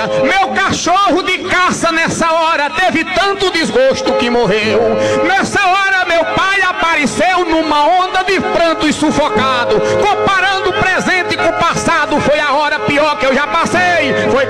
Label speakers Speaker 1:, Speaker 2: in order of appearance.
Speaker 1: Meu cachorro de caça nessa hora teve tanto desgosto que morreu. Nessa hora meu pai apareceu numa onda de pranto e sufocado. Comparando o presente com o passado, foi a hora pior que eu já passei. Foi